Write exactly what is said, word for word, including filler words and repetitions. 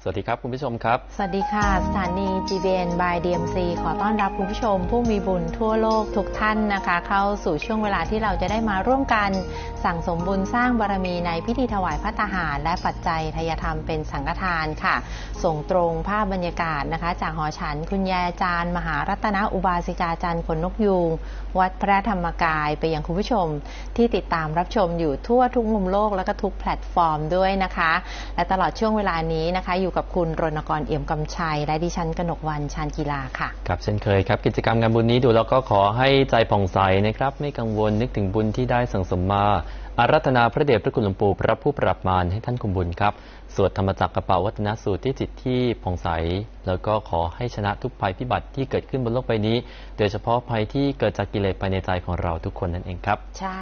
วัสดีครับคุณผู้ชมครับสวัสดีค่ะสถานี จี บี เอ็น by ดี เอ็ม ซี ขอต้อนรับคุณผู้ชมผู้มีบุญทั่วโลกทุกท่านนะคะเข้าสู่ช่วงเวลาที่เราจะได้มาร่วมกันสั่งสมบุญสร้างบารมีในพิธีถวายภัตตาหารและปัจจัยทายธรรมเป็นสังฆทานค่ะส่งตรงภาพบรรยากาศนะคะจากหอฉันคุณยายอาจารย์มหารัตนอุบาสิกาจารย์ขนนกยูงวัดพระธรรมกายไปยังคุณผู้ชมที่ติดตามรับชมอยู่ทั่วทุกมุมโลกและก็ทุกแพลตฟอร์มด้วยนะคะและตลอดช่วงเวลานี้นะคะอยู่กับคุณรณกรเอี่ยมกำชัยและดิฉันกนกวรรณชาญกีฬาค่ะครับเช่นเคยครับกิจกรรมงานบุญนี้ดูแล้วก็ขอให้ใจผ่องใสนะครับไม่กังวลนึกถึงบุญที่ได้สั่งสมมาอารัธนาพระเดชพระคุณหลวงปู่พระผู้ปรับมารให้ท่านคุมบุญครับสวดธรรมจักรกระเป๋าวัฒนสูตรที่จิตที่ผ่องใสแล้วก็ขอให้ชนะทุกภัยพิบัติที่เกิดขึ้นบนโลกใบนี้โดยเฉพาะภัยที่เกิดจากกิเลสภายในใจของเราทุกคนนั่นเองครับ